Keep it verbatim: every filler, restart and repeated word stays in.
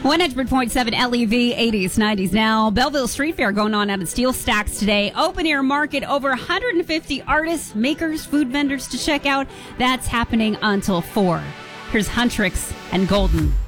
one hundred point seven L E V, eighties, nineties now. Belleville Street Fair going on out at Steel Stacks today. Open air market, over one hundred fifty artists, makers, food vendors to check out. That's happening until four. Here's Huntrix and Golden.